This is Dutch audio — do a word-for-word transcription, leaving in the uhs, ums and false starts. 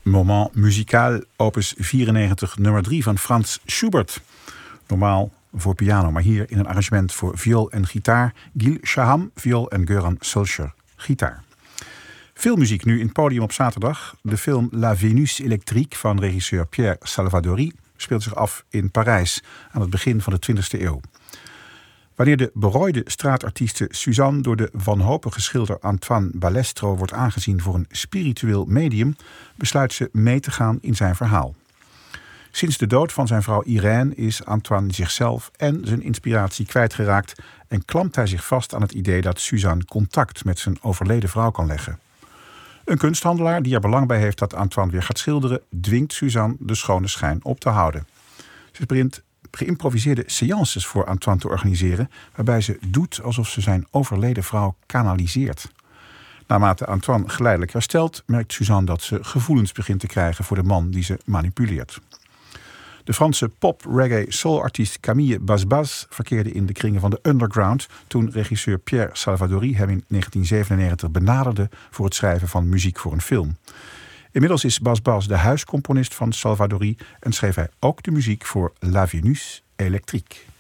Moment musical, opus vierennegentig, nummer drie van Franz Schubert. Normaal voor piano, maar hier in een arrangement voor viool en gitaar. Gil Shaham, viool en Göran Solskjaer, gitaar. Filmmuziek nu in het podium op zaterdag. De film La Vénus électrique van regisseur Pierre Salvadori speelt zich af in Parijs aan het begin van de twintigste eeuw. Wanneer de berooide straatartieste Suzanne door de wanhopige schilder Antoine Balestro wordt aangezien voor een spiritueel medium, besluit ze mee te gaan in zijn verhaal. Sinds de dood van zijn vrouw Irène is Antoine zichzelf en zijn inspiratie kwijtgeraakt en klampt hij zich vast aan het idee dat Suzanne contact met zijn overleden vrouw kan leggen. Een kunsthandelaar die er belang bij heeft dat Antoine weer gaat schilderen, dwingt Suzanne de schone schijn op te houden. Ze begint geïmproviseerde séances voor Antoine te organiseren, waarbij ze doet alsof ze zijn overleden vrouw kanaliseert. Naarmate Antoine geleidelijk herstelt, merkt Suzanne dat ze gevoelens begint te krijgen voor de man die ze manipuleert. De Franse pop-reggae-soul-artiest Camille Basbas verkeerde in de kringen van de underground toen regisseur Pierre Salvadori hem in negentien zevenennegentig benaderde voor het schrijven van muziek voor een film. Inmiddels is Basbas de huiscomponist van Salvadori en schreef hij ook de muziek voor La Vénus électrique.